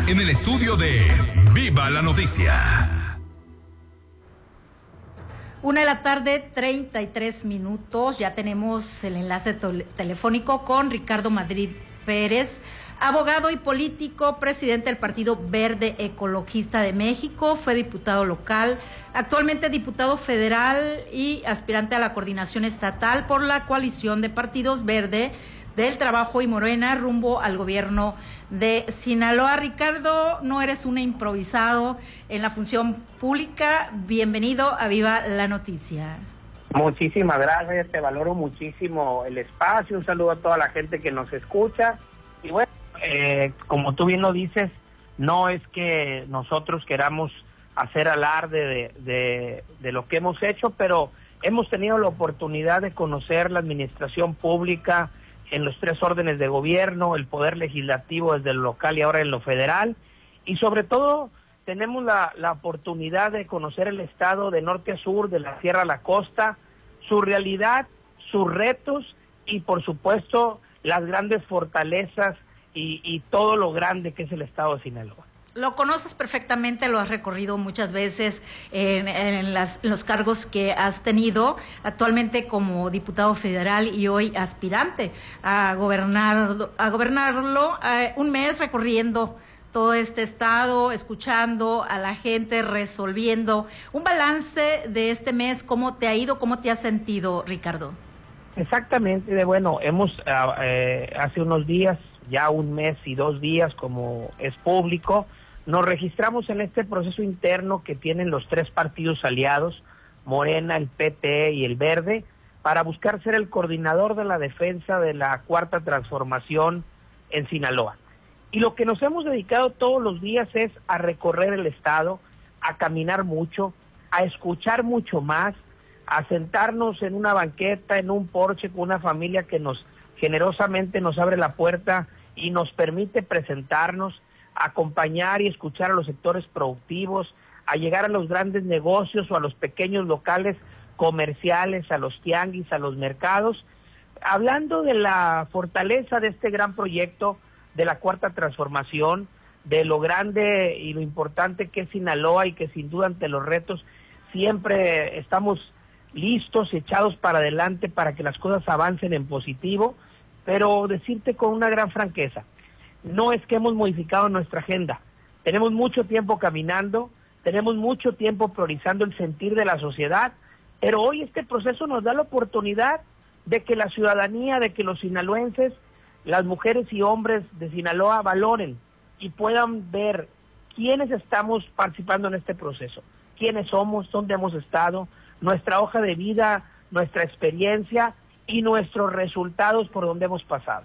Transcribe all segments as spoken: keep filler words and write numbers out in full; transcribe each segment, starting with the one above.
en el estudio de Viva la Noticia. Una de la tarde, treinta y tres minutos. Ya tenemos el enlace telefónico con Ricardo Madrid Pérez, abogado y político, presidente del Partido Verde Ecologista de México, fue diputado local, actualmente diputado federal y aspirante a la coordinación estatal por la coalición de partidos Verde del Trabajo y Morena rumbo al gobierno de Sinaloa. Ricardo, no eres un improvisado en la función pública. Bienvenido a Viva la Noticia. Muchísimas gracias, te valoro muchísimo el espacio. Un saludo a toda la gente que nos escucha. Y bueno, eh, como tú bien lo dices, no es que nosotros queramos hacer alarde de, de, de lo que hemos hecho, pero hemos tenido la oportunidad de conocer la administración pública en los tres órdenes de gobierno, el poder legislativo desde lo local y ahora en lo federal, y sobre todo tenemos la, la oportunidad de conocer el estado de norte a sur, de la sierra a la costa, su realidad, sus retos y por supuesto las grandes fortalezas y, y todo lo grande que es el estado de Sinaloa. Lo conoces perfectamente, lo has recorrido muchas veces en, en las, los cargos que has tenido, actualmente como diputado federal y hoy aspirante a gobernar, a gobernarlo, eh, un mes recorriendo todo este estado, escuchando a la gente, resolviendo. Un balance de este mes, ¿cómo te ha ido, cómo te has sentido, Ricardo? Exactamente, de bueno, hemos eh, hace unos días, ya un mes y dos días como es público, nos registramos en este proceso interno que tienen los tres partidos aliados, Morena, el P T y el Verde, para buscar ser el coordinador de la defensa de la Cuarta Transformación en Sinaloa. Y lo que nos hemos dedicado todos los días es a recorrer el estado, a caminar mucho, a escuchar mucho más, a sentarnos en una banqueta, en un porche con una familia que nos generosamente nos abre la puerta y nos permite presentarnos, acompañar y escuchar a los sectores productivos, a llegar a los grandes negocios o a los pequeños locales comerciales, a los tianguis, a los mercados, hablando de la fortaleza de este gran proyecto de la Cuarta Transformación, de lo grande y lo importante que es Sinaloa y que sin duda ante los retos siempre estamos listos, echados para adelante para que las cosas avancen en positivo, pero decirte con una gran franqueza, no es que hemos modificado nuestra agenda, tenemos mucho tiempo caminando, tenemos mucho tiempo priorizando el sentir de la sociedad, pero hoy este proceso nos da la oportunidad de que la ciudadanía, de que los sinaloenses, las mujeres y hombres de Sinaloa valoren y puedan ver quiénes estamos participando en este proceso, quiénes somos, dónde hemos estado, nuestra hoja de vida, nuestra experiencia y nuestros resultados por donde hemos pasado.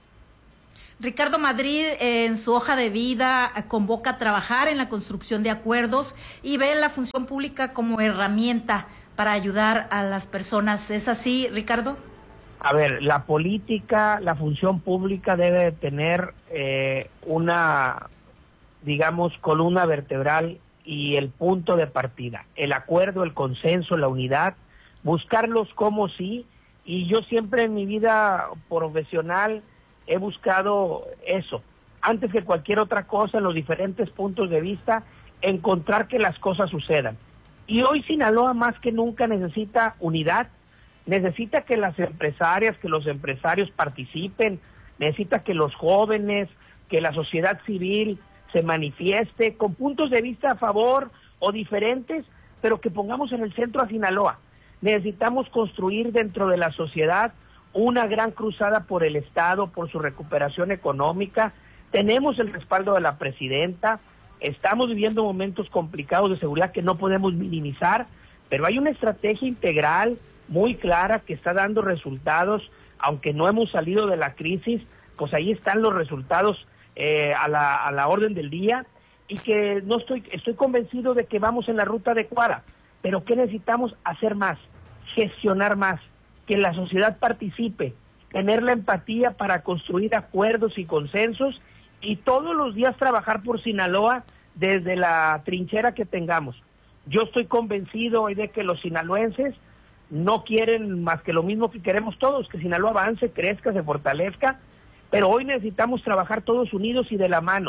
Ricardo Madrid, eh, en su hoja de vida, eh, convoca a trabajar en la construcción de acuerdos y ve la función pública como herramienta para ayudar a las personas. ¿Es así, Ricardo? A ver, la política, la función pública debe tener eh, una, digamos, columna vertebral y el punto de partida, el acuerdo, el consenso, la unidad, buscarlos como sí, y yo siempre en mi vida profesional he buscado eso, antes que cualquier otra cosa, en los diferentes puntos de vista, encontrar que las cosas sucedan. Y hoy Sinaloa más que nunca necesita unidad, necesita que las empresarias, que los empresarios participen, necesita que los jóvenes, que la sociedad civil se manifieste con puntos de vista a favor o diferentes, pero que pongamos en el centro a Sinaloa. Necesitamos construir dentro de la sociedad una gran cruzada por el Estado, por su recuperación económica. Tenemos el respaldo de la presidenta, estamos viviendo momentos complicados de seguridad que no podemos minimizar, pero hay una estrategia integral muy clara que está dando resultados, aunque no hemos salido de la crisis, pues ahí están los resultados eh, a la, a la orden del día, y que no estoy, estoy convencido de que vamos en la ruta adecuada, pero que necesitamos hacer más, gestionar más, que la sociedad participe, tener la empatía para construir acuerdos y consensos y todos los días trabajar por Sinaloa desde la trinchera que tengamos. Yo estoy convencido hoy de que los sinaloenses no quieren más que lo mismo que queremos todos, que Sinaloa avance, crezca, se fortalezca, pero hoy necesitamos trabajar todos unidos y de la mano.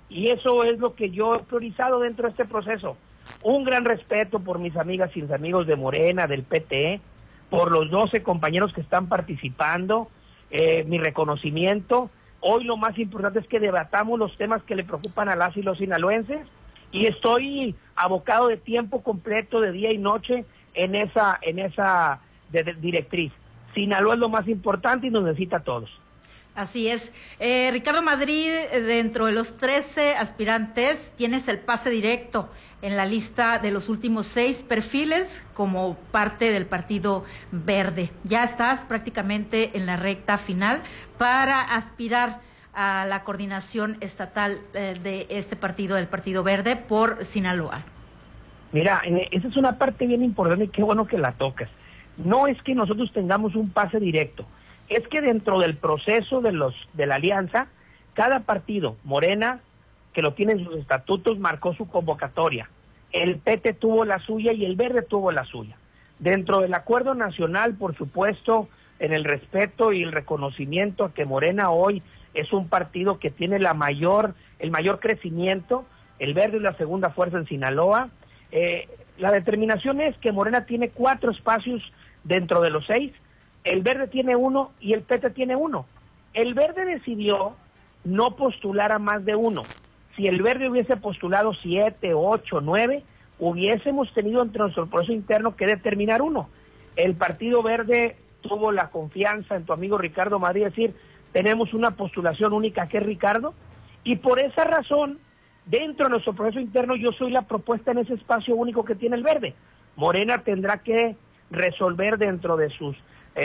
Y eso es lo que yo he priorizado dentro de este proceso. Un gran respeto por mis amigas y mis amigos de Morena, del P T, por los doce compañeros que están participando, eh, mi reconocimiento. Hoy lo más importante es que debatamos los temas que le preocupan a las y los sinaloenses, y estoy abocado de tiempo completo, de día y noche, en esa, en esa de, de directriz. Sinaloa es lo más importante y nos necesita a todos. Así es. Eh, Ricardo Madrid, dentro de los trece aspirantes, tienes el pase directo en la lista de los últimos seis perfiles como parte del Partido Verde. Ya estás prácticamente en la recta final para aspirar a la coordinación estatal eh, de este partido, del Partido Verde, por Sinaloa. Mira, esa es una parte bien importante y qué bueno que la tocas. No es que nosotros tengamos un pase directo, es que dentro del proceso de los de la alianza, cada partido, Morena, que lo tiene en sus estatutos, marcó su convocatoria. El P T tuvo la suya y el Verde tuvo la suya. Dentro del acuerdo nacional, por supuesto, en el respeto y el reconocimiento a que Morena hoy es un partido que tiene la mayor, el mayor crecimiento, el Verde es la segunda fuerza en Sinaloa. Eh, la determinación es que Morena tiene cuatro espacios dentro de los seis, el Verde tiene uno y el P T tiene uno. El Verde decidió no postular a más de uno. Si el Verde hubiese postulado siete, ocho, nueve, hubiésemos tenido entre nuestro proceso interno que determinar uno. El Partido Verde tuvo la confianza en tu amigo Ricardo Madrid, es decir, tenemos una postulación única que es Ricardo, y por esa razón, dentro de nuestro proceso interno, yo soy la propuesta en ese espacio único que tiene el Verde. Morena tendrá que resolver dentro de sus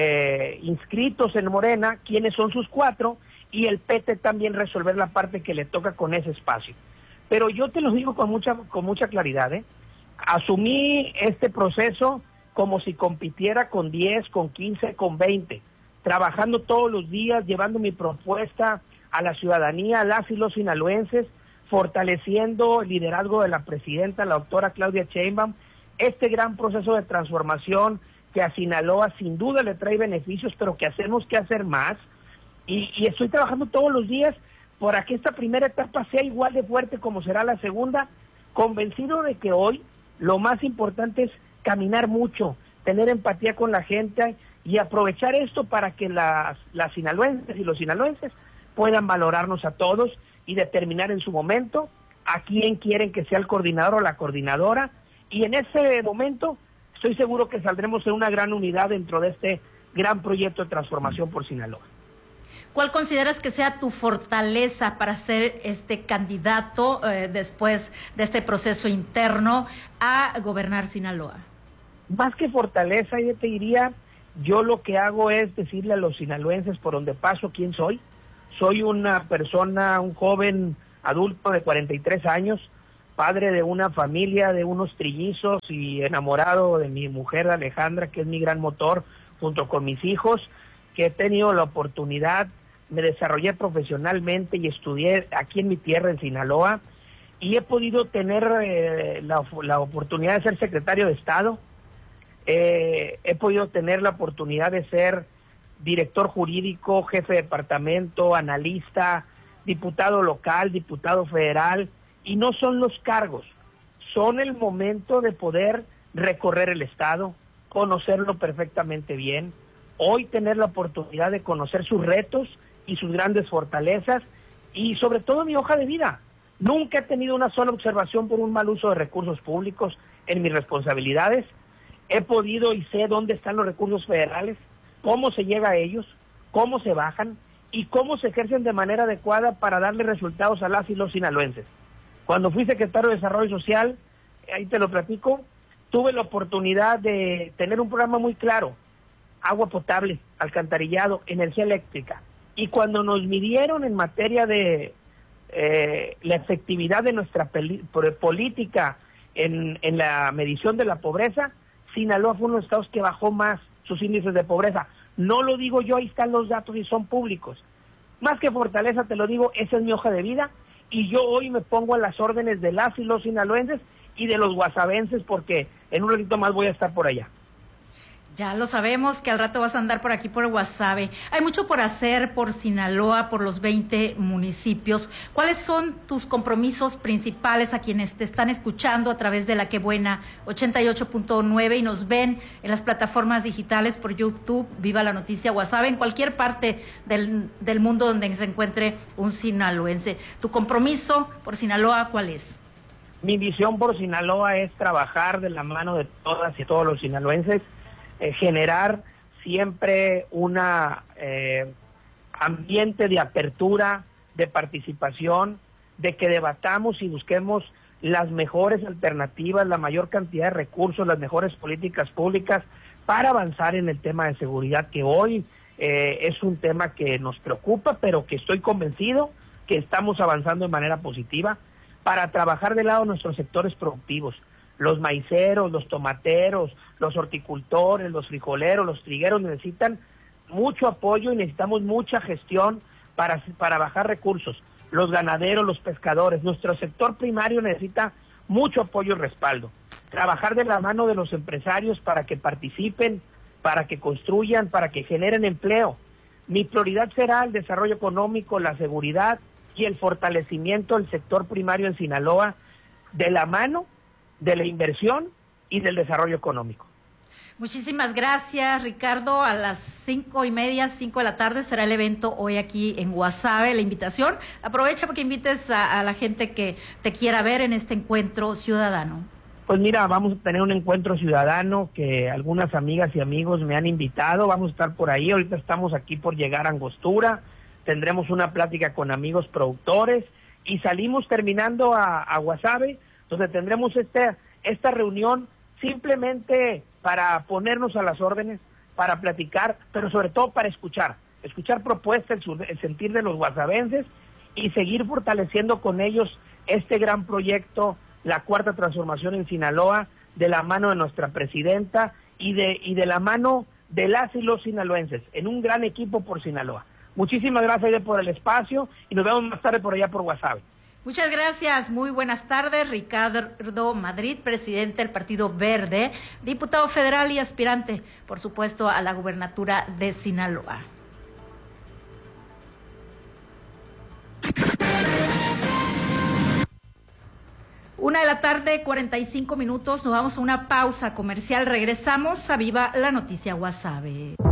eh, inscritos en Morena quiénes son sus cuatro, y el P T también resolver la parte que le toca con ese espacio. Pero yo te lo digo con mucha, con mucha claridad, ¿eh? Asumí este proceso como si compitiera con diez, con quince, con veinte, trabajando todos los días, llevando mi propuesta a la ciudadanía, a las y los sinaloenses, fortaleciendo el liderazgo de la presidenta, la doctora Claudia Sheinbaum, este gran proceso de transformación que a Sinaloa sin duda le trae beneficios, pero que hacemos que hacer más, y, y estoy trabajando todos los días para que esta primera etapa sea igual de fuerte como será la segunda, convencido de que hoy lo más importante es caminar mucho, tener empatía con la gente y aprovechar esto para que las, las sinaloenses y los sinaloenses puedan valorarnos a todos y determinar en su momento a quién quieren que sea el coordinador o la coordinadora, y en ese momento estoy seguro que saldremos en una gran unidad dentro de este gran proyecto de transformación por Sinaloa. ¿Cuál consideras que sea tu fortaleza para ser este candidato eh, después de este proceso interno a gobernar Sinaloa? Más que fortaleza, yo te diría, yo lo que hago es decirle a los sinaloenses por donde paso quién soy. Soy una persona, un joven adulto de cuarenta y tres años, padre de una familia, de unos trillizos y enamorado de mi mujer Alejandra, que es mi gran motor, junto con mis hijos, que he tenido la oportunidad, me desarrollé profesionalmente y estudié aquí en mi tierra, en Sinaloa, y he podido tener eh, la, la oportunidad de ser secretario de Estado, eh, he podido tener la oportunidad de ser director jurídico, jefe de departamento, analista, diputado local, diputado federal, y no son los cargos, son el momento de poder recorrer el Estado, conocerlo perfectamente bien, hoy tener la oportunidad de conocer sus retos y sus grandes fortalezas, y sobre todo mi hoja de vida. Nunca he tenido una sola observación por un mal uso de recursos públicos en mis responsabilidades. He podido y sé dónde están los recursos federales, cómo se llega a ellos, cómo se bajan y cómo se ejercen de manera adecuada para darle resultados a las y los sinaloenses. Cuando fui secretario de Desarrollo Social, ahí te lo platico, tuve la oportunidad de tener un programa muy claro: agua potable, alcantarillado, energía eléctrica. Y cuando nos midieron en materia de eh, la efectividad de nuestra política en, en la medición de la pobreza, Sinaloa fue uno de los estados que bajó más sus índices de pobreza. No lo digo yo, ahí están los datos y son públicos. Más que fortaleza, te lo digo, esa es mi hoja de vida, y yo hoy me pongo a las órdenes de las y los sinaloenses y de los guasabenses, porque en un ratito más voy a estar por allá. Ya lo sabemos que al rato vas a andar por aquí por Guasave. Hay mucho por hacer por Sinaloa, por los veinte municipios. ¿Cuáles son tus compromisos principales a quienes te están escuchando a través de La Que Buena ochenta y ocho punto nueve y nos ven en las plataformas digitales por YouTube, Viva la Noticia Guasave, en cualquier parte del, del mundo donde se encuentre un sinaloense? ¿Tu compromiso por Sinaloa cuál es? Mi visión por Sinaloa es trabajar de la mano de todas y todos los sinaloenses, Eh, generar siempre una eh, ambiente de apertura, de participación, de que debatamos y busquemos las mejores alternativas, la mayor cantidad de recursos, las mejores políticas públicas para avanzar en el tema de seguridad, que hoy eh, es un tema que nos preocupa, pero que estoy convencido que estamos avanzando de manera positiva para trabajar del lado de nuestros sectores productivos. Los maiceros, los tomateros, los horticultores, los frijoleros, los trigueros necesitan mucho apoyo y necesitamos mucha gestión para, para bajar recursos. Los ganaderos, los pescadores, nuestro sector primario necesita mucho apoyo y respaldo. Trabajar de la mano de los empresarios para que participen, para que construyan, para que generen empleo. Mi prioridad será el desarrollo económico, la seguridad y el fortalecimiento del sector primario en Sinaloa de la mano de la inversión y del desarrollo económico. Muchísimas gracias, Ricardo. A las cinco y media, cinco de la tarde será el evento hoy aquí en Guasave. La invitación, aprovecha para que invites a, a la gente que te quiera ver en este encuentro ciudadano. Pues mira, vamos a tener un encuentro ciudadano que algunas amigas y amigos me han invitado. Vamos a estar por ahí. Ahorita estamos aquí por llegar a Angostura. Tendremos una plática con amigos productores y salimos terminando a, a Guasave, donde tendremos este, esta reunión simplemente para ponernos a las órdenes, para platicar, pero sobre todo para escuchar, escuchar propuestas, el, el sentir de los guasavenses y seguir fortaleciendo con ellos este gran proyecto, la Cuarta Transformación en Sinaloa, de la mano de nuestra presidenta y de, y de la mano de las y los sinaloenses, en un gran equipo por Sinaloa. Muchísimas gracias por el espacio y nos vemos más tarde por allá por Guasave. Muchas gracias, muy buenas tardes. Ricardo Madrid, presidente del Partido Verde, diputado federal y aspirante, por supuesto, a la gubernatura de Sinaloa. Una de la tarde, cuarenta y cinco minutos, nos vamos a una pausa comercial. Regresamos a Viva la Noticia Guasave.